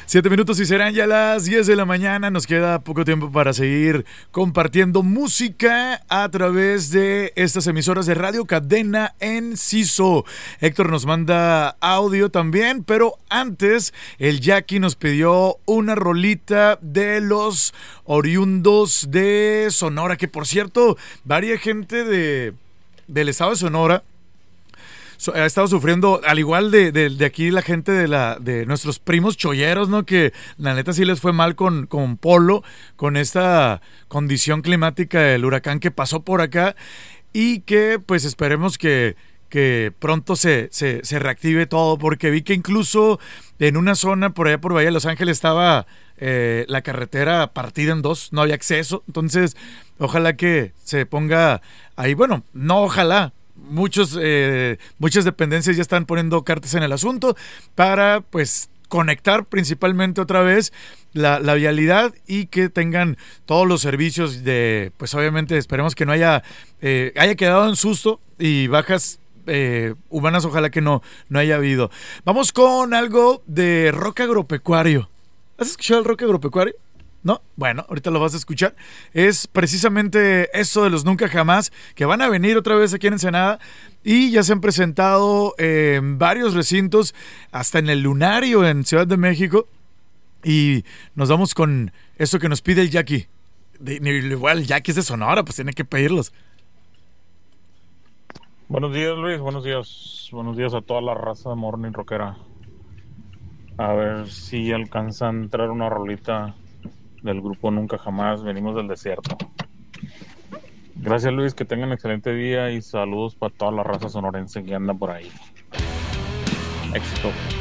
7 minutos y serán ya las 10 de la mañana. Nos queda poco tiempo para seguir compartiendo música a través de estas emisoras de Radio Cadena Enciso. Héctor nos manda audio también, pero antes el Jackie nos pidió una rolita de los oriundos de Sonora, que por cierto, varias gente del estado de Sonora ha estado sufriendo, al igual de aquí la gente de nuestros primos cholleros, ¿no? Que la neta sí les fue mal con Polo, con esta condición climática del huracán que pasó por acá y que pues esperemos que pronto se reactive todo, porque vi que incluso en una zona por allá por Bahía de Los Ángeles estaba la carretera partida en dos, no había acceso, entonces ojalá que se ponga ahí, bueno, no ojalá, muchas dependencias ya están poniendo cartas en el asunto para pues conectar principalmente otra vez la vialidad y que tengan todos los servicios de, pues obviamente esperemos que no haya quedado en susto y bajas humanas, ojalá que no haya habido. Vamos con algo de rock agropecuario. ¿Has escuchado el rock agropecuario? ¿No? Bueno, ahorita lo vas a escuchar. Es precisamente eso de los Nunca Jamás, que van a venir otra vez aquí en Ensenada y ya se han presentado en varios recintos, hasta en el Lunario en Ciudad de México. Y nos vamos con eso que nos pide el Jackie. Igual el Jackie es de Sonora, pues tiene que pedirlos. Buenos días, Luis. Buenos días. Buenos días a toda la raza de Morning Rockera. A ver si alcanza a entrar una rolita del grupo Nunca Jamás. Venimos del desierto. Gracias, Luis. Que tengan un excelente día y saludos para toda la raza sonorense que anda por ahí. Éxito.